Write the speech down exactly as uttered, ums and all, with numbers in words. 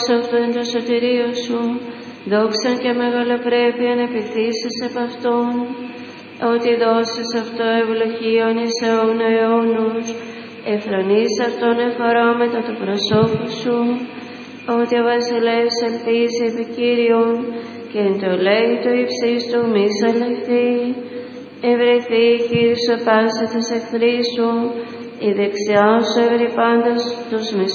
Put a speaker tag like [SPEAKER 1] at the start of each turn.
[SPEAKER 1] αυτό είναι το σωτηρίο σου, δόξα και μεγαλοπρέπεια να επιθύσεις επ' αυτόν, ότι δώσεις αυτό ευλογίων εις αιών αιώνους, εφρονείς αυτόν εχαράμετα του προσώπου σου, ότι ο βασιλεύς ελπίζει επί Κύριον, και εν το λέει το υψίστου του μη σαλεχθεί. Ευρεθεί η χείρη σου πάση της εχθρής σου, η δεξιά σου ευρύ πάντας τους